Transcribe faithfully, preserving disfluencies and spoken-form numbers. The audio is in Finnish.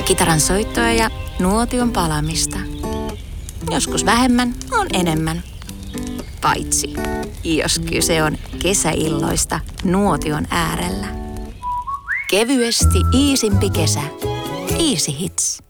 Kitaran soittoa ja nuotion palamista. Joskus vähemmän on enemmän. Paitsi, jos kyse on kesäilloista nuotion äärellä. Kevyesti iisimpi kesä. Easy Hits.